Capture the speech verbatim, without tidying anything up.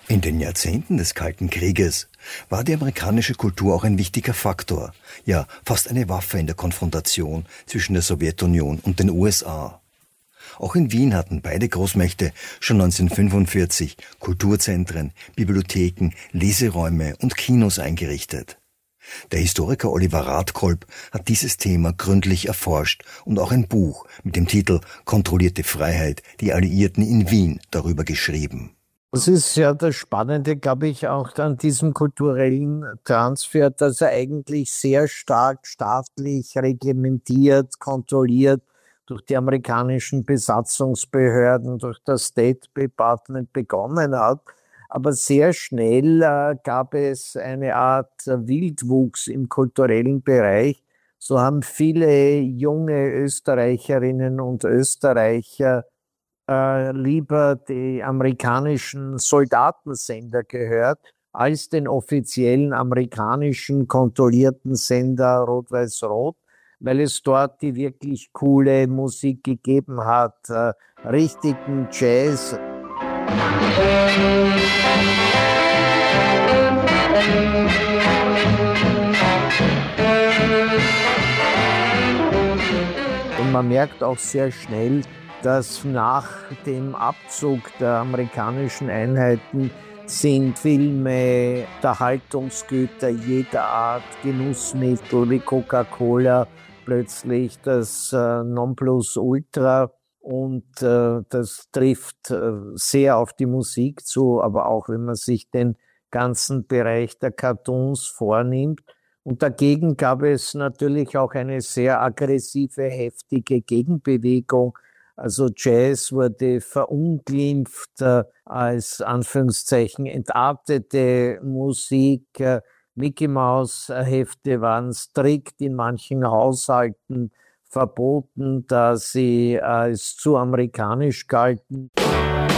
In den Jahrzehnten des Kalten Krieges war die amerikanische Kultur auch ein wichtiger Faktor, ja fast eine Waffe in der Konfrontation zwischen der Sowjetunion und den U S A. Auch in Wien hatten beide Großmächte schon neunzehnhundertfünfundvierzig Kulturzentren, Bibliotheken, Leseräume und Kinos eingerichtet. Der Historiker Oliver Radkolb hat dieses Thema gründlich erforscht und auch ein Buch mit dem Titel »Kontrollierte Freiheit, die Alliierten in Wien« darüber geschrieben. Das ist ja das Spannende, glaube ich, auch an diesem kulturellen Transfer, dass er eigentlich sehr stark staatlich reglementiert, kontrolliert durch die amerikanischen Besatzungsbehörden, durch das State Department begonnen hat. Aber sehr schnell äh, gab es eine Art Wildwuchs im kulturellen Bereich. So haben viele junge Österreicherinnen und Österreicher Äh, lieber die amerikanischen Soldatensender gehört, als den offiziellen amerikanischen kontrollierten Sender Rot-Weiß-Rot, weil es dort die wirklich coole Musik gegeben hat, äh, richtigen Jazz. Und man merkt auch sehr schnell, dass nach dem Abzug der amerikanischen Einheiten sind Filme, Unterhaltungsgüter jeder Art, Genussmittel wie Coca-Cola plötzlich das äh, Nonplusultra. Und äh, das trifft äh, sehr auf die Musik zu, aber auch wenn man sich den ganzen Bereich der Cartoons vornimmt. Und dagegen gab es natürlich auch eine sehr aggressive, heftige Gegenbewegung. Also Jazz wurde verunglimpft äh, als Anführungszeichen entartete Musik. Äh, Mickey Maus Hefte waren strikt in manchen Haushalten verboten, da sie als zu amerikanisch galten.